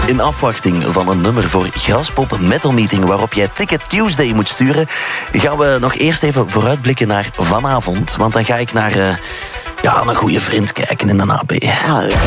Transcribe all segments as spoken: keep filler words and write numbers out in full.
In afwachting van een nummer voor Graspop Metal Meeting, waarop jij Ticket Tuesday moet sturen, gaan we nog eerst even vooruitblikken naar vanavond. Want dan ga ik naar uh, ja, een goede vriend kijken in de A B. Ah, ja.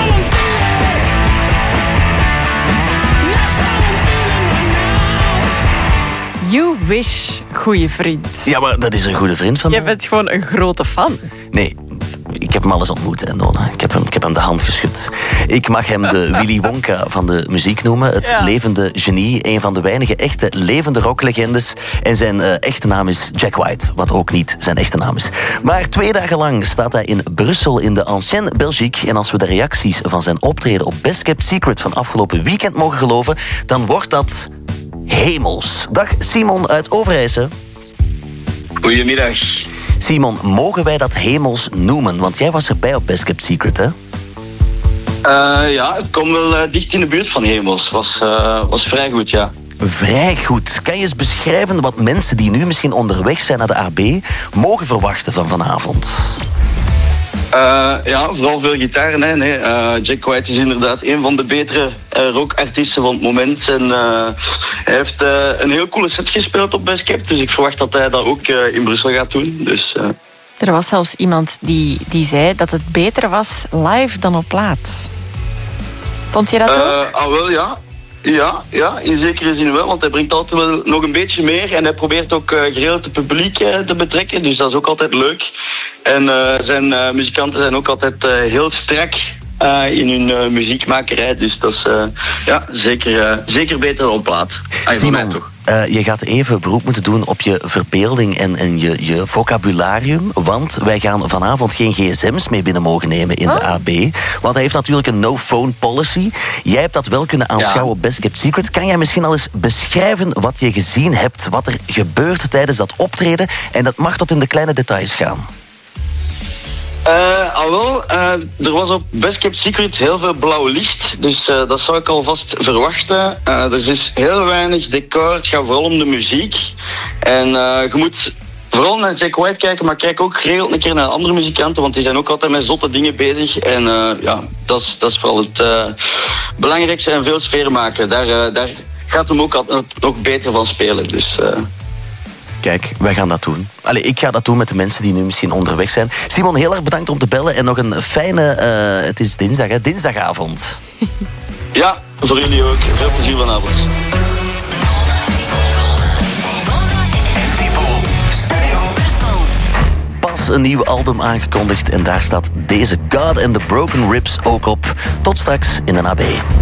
You wish, goeie vriend. Ja, maar dat is een goede vriend van mij. mij. Je bent gewoon een grote fan. Nee, ik heb hem al eens ontmoet, hè, Nona. Ik heb, hem, ik heb hem de hand geschud. Ik mag hem de Willy Wonka van de muziek noemen. Het ja. levende genie. Een van de weinige echte levende rocklegendes. En zijn uh, echte naam is Jack White. Wat ook niet zijn echte naam is. Maar twee dagen lang staat hij in Brussel in de Ancienne Belgique. En als we de reacties van zijn optreden op Best Kept Secret van afgelopen weekend mogen geloven, dan wordt dat hemels. Dag Simon uit Overijse. Goedemiddag. Simon, mogen wij dat hemels noemen? Want jij was erbij op Best Kept Secret, hè? Uh, ja, het komt wel uh, dicht in de buurt van hemels. Het was, uh, was vrij goed, ja. Vrij goed. Kan je eens beschrijven wat mensen die nu misschien onderweg zijn naar de A B mogen verwachten van vanavond? Uh, ja, vooral veel gitaren. Hè. Nee, uh, Jack White is inderdaad een van de betere uh, rockartiesten van het moment. En uh, hij heeft uh, een heel coole set gespeeld op Best Kept. Dus ik verwacht dat hij dat ook uh, in Brussel gaat doen. Dus, uh... Er was zelfs iemand die, die zei dat het beter was live dan op plaat. Vond je dat uh, ook? Ah, wel, ja. Ja, ja, in zekere zin wel, want hij brengt altijd wel nog een beetje meer. En hij probeert ook uh, geheel het publiek uh, te betrekken. Dus dat is ook altijd leuk. En uh, zijn uh, muzikanten zijn ook altijd uh, heel strak uh, in hun uh, muziekmakerij. Dus dat is uh, ja, zeker, uh, zeker beter dan op plaat. Ah, Simon, toch. Uh, je gaat even beroep moeten doen op je verbeelding en, en je, je vocabularium. Want wij gaan vanavond geen gsm's mee binnen mogen nemen in oh. de A B. Want hij heeft natuurlijk een no-phone policy. Jij hebt dat wel kunnen aanschouwen ja. op Best Kept Secret. Kan jij misschien al eens beschrijven wat je gezien hebt, wat er gebeurt tijdens dat optreden? En dat mag tot in de kleine details gaan. Uh, al wel, uh, er was op Best Kept Secret heel veel blauw licht, dus uh, dat zou ik alvast verwachten. Uh, er is heel weinig decor, het gaat vooral om de muziek. En uh, je moet vooral naar Jack White kijken, maar kijk ook geregeld een keer naar andere muzikanten, want die zijn ook altijd met zotte dingen bezig. En uh, ja, dat is, dat is vooral het uh, belangrijkste en veel sfeer maken. Daar, uh, daar gaat hem ook altijd nog beter van spelen, dus... Uh, Kijk, wij gaan dat doen. Allee, ik ga dat doen met de mensen die nu misschien onderweg zijn. Simon, heel erg bedankt om te bellen. En nog een fijne, uh, het is dinsdag, hè? Dinsdagavond. Ja, voor jullie ook. Veel plezier vanavond. Pas een nieuw album aangekondigd en daar staat deze God and the Broken Ribs ook op. Tot straks in de A B.